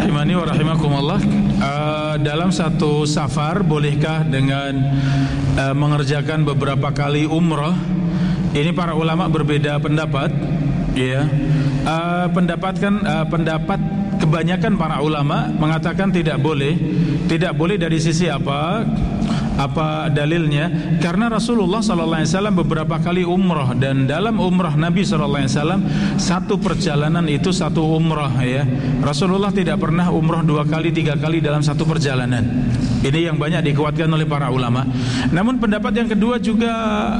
rahimani wa rahimakumullah. Dalam satu safar bolehkah dengan mengerjakan beberapa kali umrah? Ini para ulama berbeda pendapat, ya. Pendapat kebanyakan para ulama mengatakan tidak boleh. Tidak boleh dari sisi apa dalilnya? Karena Rasulullah SAW beberapa kali umrah, dan dalam umrah Nabi SAW satu perjalanan itu satu umrah, ya. Rasulullah tidak pernah umrah 2 kali 3 kali dalam satu perjalanan. Ini yang banyak dikuatkan oleh para ulama. Namun pendapat yang kedua juga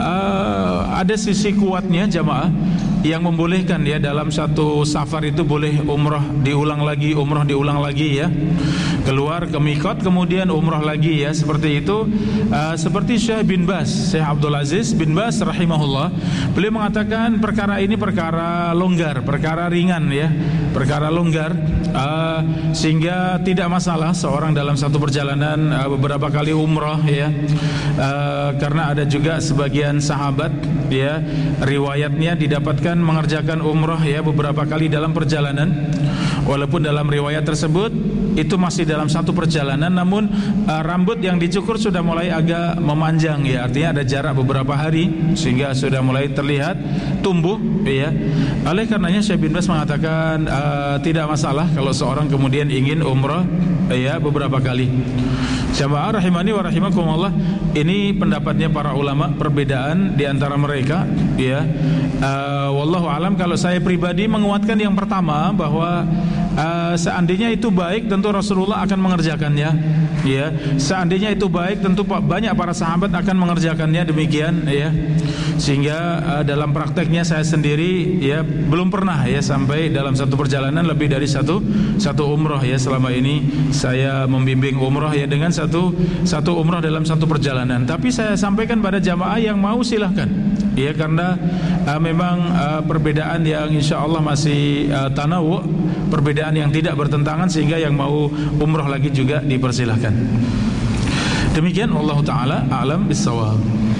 ada sisi kuatnya, jamaah, yang membolehkan, ya, dalam satu safar itu boleh umrah diulang lagi, ya. Keluar ke mikot kemudian umrah lagi, ya, seperti itu. Seperti Syekh Abdul Aziz bin Baz rahimahullah, beliau mengatakan perkara ini perkara longgar, perkara ringan, ya, perkara longgar, sehingga tidak masalah seorang dalam satu perjalanan beberapa kali umrah, ya. Karena ada juga sebagian sahabat, ya, riwayatnya didapatkan mengerjakan umrah, ya, beberapa kali dalam perjalanan. Walaupun dalam riwayat tersebut itu masih dalam satu perjalanan, namun rambut yang dicukur sudah mulai agak memanjang, ya, artinya ada jarak beberapa hari sehingga sudah mulai terlihat tumbuh, ya. Oleh karenanya Syekh bin Baz mengatakan tidak masalah kalau seorang kemudian ingin umrah, ya, beberapa kali. Jamaah rahimani wa rahimakumullah, ini pendapatnya para ulama, perbedaan di antara mereka, ya. Wallahu alam, kalau saya pribadi menguatkan yang pertama, bahwa seandainya itu baik tentu Rasulullah akan mengerjakannya, ya. Seandainya itu baik tentu banyak para sahabat akan mengerjakannya demikian, ya. Sehingga dalam prakteknya saya sendiri, ya, belum pernah, ya, sampai dalam satu perjalanan lebih dari satu umrah, ya. Selama ini saya membimbing umrah, ya, dengan satu umrah dalam satu perjalanan. Tapi saya sampaikan pada jamaah yang mau silahkan, ya, karena memang perbedaan yang insya Allah masih tanawu, perbedaan yang tidak bertentangan, sehingga yang mau umrah lagi juga dipersilahkan. Demikian, wallahu taala a'lam bissawab.